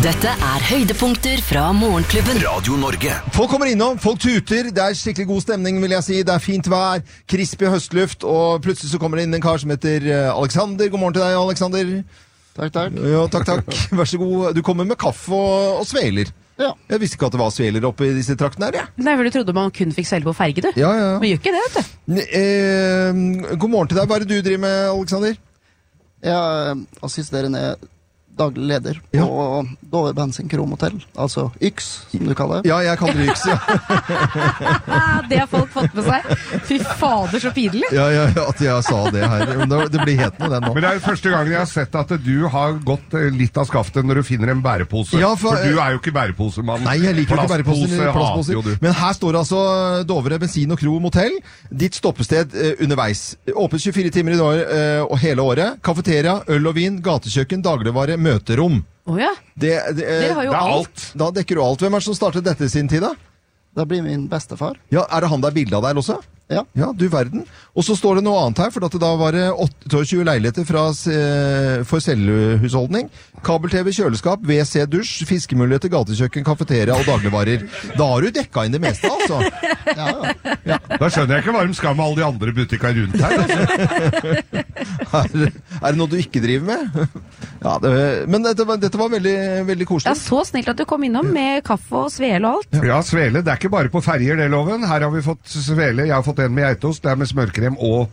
Dette høydepunkter fra Morgenklubben. Radio Norge. Folk kommer innom, folk tuter, det skikkelig god stemning, vil jeg si. Det fint vær, krispig høstluft, og plutselig så kommer det inn en kar som heter Alexander. God morgen til deg, Alexander. Takk. Ja, takk. Vær så god. Du kommer med kaffe og sveler. Ja. Jeg visste ikke at det var sveler oppe i disse traktene her, ja. Nei, for du trodde man kun fikk svele på ferge, du. Ja. Men gjør ikke det, vet du. God morgen til deg. Hva det du driver med, Alexander? Jeg er assisterende daglig leder på Dovre Bensin Krom Hotell, altså YX, som du kaller det. Ja, jeg kaller det YX, ja. Det har folk fått med seg. Fy fader, så pinlig. Ja, at jeg sa det her. Det blir het noe, den nå. Men det første gangen jeg har sett at du har gått litt av skaftet når du finner en bærepose. Ja, for du jo ikke bæreposemann. Nei, jeg liker ikke bæreposer. Men her står altså Dovre Bensin og Krom Hotell. Ditt stoppested underveis. Åpent 24 timer i dag og hele året. Kafeteria, øl og vin, gatekjøkken, dagligvare, møterom. Åja, dere har jo alt. Da dekker du alt. Hvem det som startet dette i sin tid, da? Det blir min bestefar. Ja, det han der bildet av deg også? Ja. Ja, du verden. Og så står det noe annet her, for at det da var 28 leiligheter for selvhusholdning. Kabel-TV, kjøleskap, WC, dusj, fiskemuligheter, gatekjøkken, kafeteria og dagligvarer. Da har du dekka inn det meste, altså. Ja. Da skjønner jeg ikke hva de skal med alle de andre butikkene rundt her. Altså. Er det noe du ikke driver med? Ja, men dette var veldig, veldig koselig. Ja, så snilt at du kom innom med kaffe og svele og alt. Ja, svele. Det ikke bare på ferger, det, Loven. Her har vi fått svele. Jeg har fått en med geitost, det med smørkrem og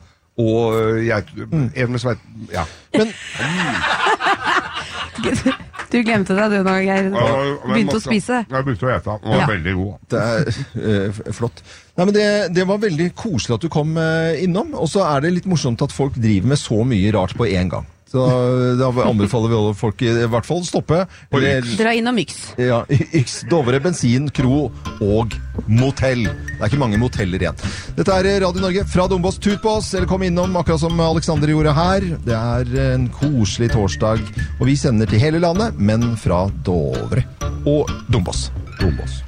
en med sveit... Ja. Men... Du glemte deg, du nå, Geir. Begynte å spise. Jeg begynte å ete. Den var veldig god. Det flott. Nei, men det var veldig koselig at du kom innom, og så det litt morsomt at folk driver med så mye rart på en gang. Så da anbefaler vi folk i hvert fall stoppe. Dra innom YX. Ja, YX, Dovre Bensin, Kro og Motell. Det ikke mange moteller igjen. Dette Radio Norge fra Dombås. Tut på oss, eller kom innom, akkurat som Alexander gjorde her. Det en koselig torsdag, og vi sender til hele landet, men fra Dovre og Dombås.